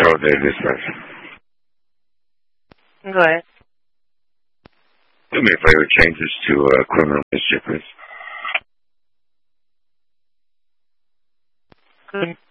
Hello there, dispatch. Go ahead. Do me a favor, change this to criminal mischief, please. Good.